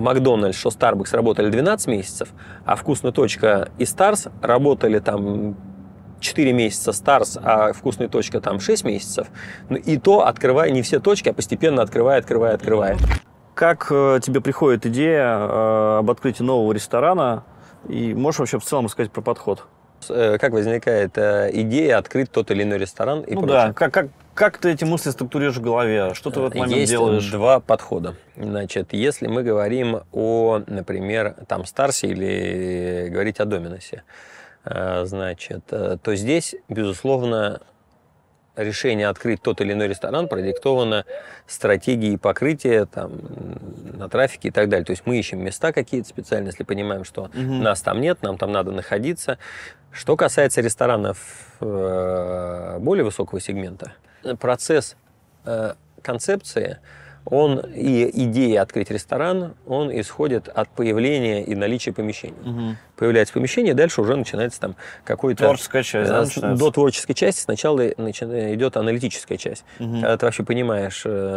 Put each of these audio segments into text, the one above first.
Макдональдс, что Starbucks работали 12 месяцев, а «Вкусная точка» и Старс работали там 4 месяца Старс, а «Вкусная точка» там 6 месяцев. Ну, и то открывая не все точки, а постепенно открывая. Как тебе приходит идея об открытии нового ресторана? И можешь вообще в целом рассказать про подход? Как возникает идея открыть тот или иной ресторан и прочее? Да, как ты эти мысли структурируешь в голове? Что ты в этот момент делаешь? Есть два подхода. Значит, если мы говорим о, например, там Старсе или говорить о Доминосе, значит, то здесь, безусловно, решение открыть тот или иной ресторан продиктовано стратегией покрытия там, на трафике и так далее. То есть мы ищем места какие-то специально, если понимаем, что нас там нет, нам там надо находиться. Что касается ресторанов более высокого сегмента, процесс концепции, он и идея открыть ресторан, он исходит от появления и наличия помещений. Появляется помещение, дальше уже начинается там какой-то... Творческая часть, да, начинается? До творческой части сначала идет аналитическая часть. Когда ты вообще понимаешь,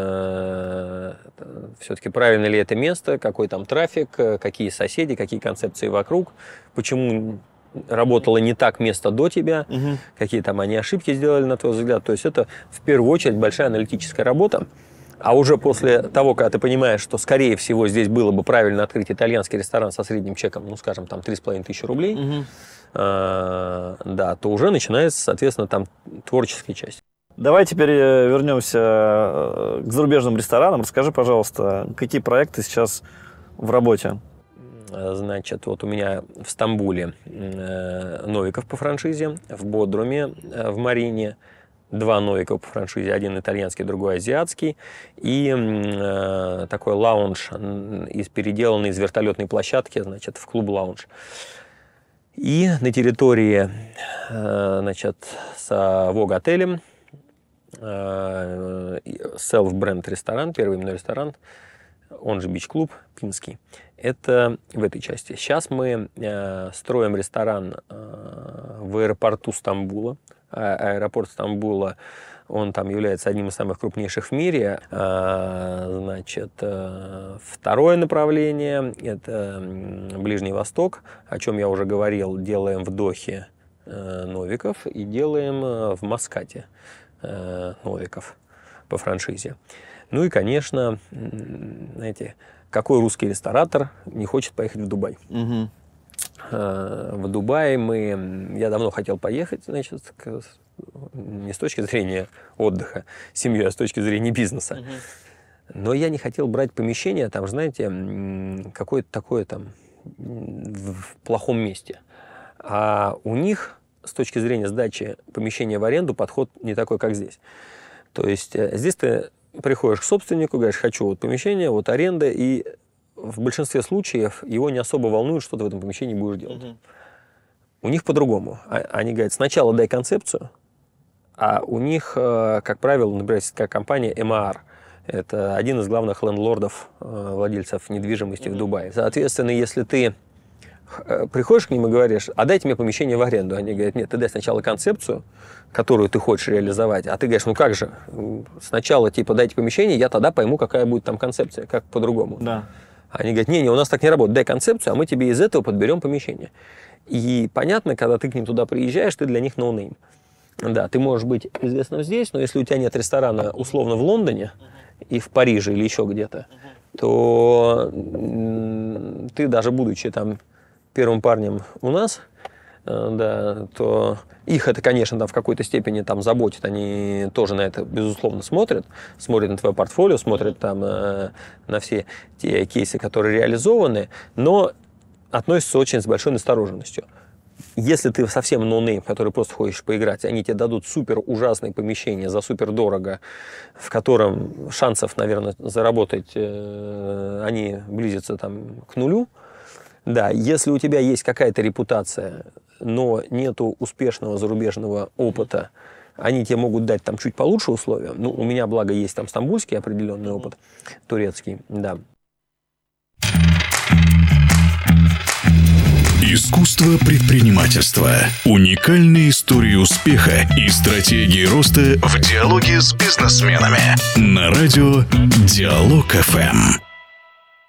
все-таки правильно ли это место, какой там трафик, какие соседи, какие концепции вокруг, почему работало не так место до тебя, какие там они ошибки сделали, на твой взгляд. То есть это в первую очередь большая аналитическая работа. А уже после того, когда ты понимаешь, что, скорее всего, здесь было бы правильно открыть итальянский ресторан со средним чеком, ну, скажем, там 3500 рублей, да, то уже начинается, соответственно, там творческая часть. Давай теперь вернемся к зарубежным ресторанам. Расскажи, пожалуйста, какие проекты сейчас в работе? Значит, вот у меня в Стамбуле Новиков по франшизе, в Бодруме, в Марине, 2 Новикова по франшизе, один итальянский, другой азиатский, и такой лаунж, переделанный из вертолетной площадки, значит, в клуб-лаунж. И на территории, значит, с Vogue-отелем, селф-бренд ресторан, первый именной ресторан, он же бич-клуб, Пинский. Это в этой части. Сейчас мы строим ресторан в аэропорту Стамбула. Аэропорт Стамбула, он там является одним из самых крупнейших в мире. Значит, второе направление – это Ближний Восток, о чем я уже говорил. Делаем в Дохе Новиков и делаем в Маскате Новиков по франшизе. Ну и, конечно, знаете, какой русский ресторатор не хочет поехать в Дубай? В Дубае я давно хотел поехать, значит, не с точки зрения отдыха с семьей, а с точки зрения бизнеса. Но я не хотел брать помещение, там, знаете, какое-то такое там в плохом месте. А у них с точки зрения сдачи помещения в аренду подход не такой, как здесь. То есть здесь ты приходишь к собственнику, говоришь, хочу вот помещение, вот аренда, и в большинстве случаев его не особо волнует, что ты в этом помещении будешь делать. У них по-другому. Они говорят, сначала дай концепцию, а у них, как правило, например, такая компания MAR. Это один из главных лендлордов, владельцев недвижимости в Дубае. Соответственно, если ты приходишь к ним и говоришь, а дайте мне помещение в аренду. Они говорят, нет, ты дай сначала концепцию, которую ты хочешь реализовать, а ты говоришь, ну как же, сначала типа дайте помещение, я тогда пойму, какая будет там концепция, как по-другому. Да. Они говорят, не, у нас так не работает, дай концепцию, а мы тебе из этого подберем помещение. И понятно, когда ты к ним туда приезжаешь, ты для них ноунейм. Да, ты можешь быть известным здесь, но если у тебя нет ресторана условно в Лондоне и в Париже или еще где-то, то ты даже будучи там первым парнем у нас, да, то их это, конечно, там в какой-то степени там заботит, они тоже на это, безусловно, смотрят на твое портфолио, смотрят там на все те кейсы, которые реализованы, но относятся очень с большой настороженностью. Если ты совсем ноунейм, который просто хочешь поиграть, они тебе дадут супер ужасное помещение за супер дорого, в котором шансов, наверное, заработать они близятся там к нулю. Да, если у тебя есть какая-то репутация, но нету успешного зарубежного опыта, они тебе могут дать там чуть получше условия. Ну, у меня, благо, есть там стамбульский определенный опыт, турецкий, да. Искусство предпринимательства. Уникальные истории успеха и стратегии роста в диалоге с бизнесменами. На радио Диалог ФМ.